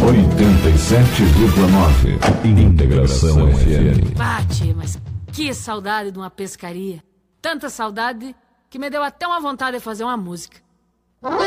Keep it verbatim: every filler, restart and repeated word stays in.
oitenta e sete vírgula nove. Integração F M. Bate, mas que saudade de uma pescaria. Tanta saudade que me deu até uma vontade de fazer uma música.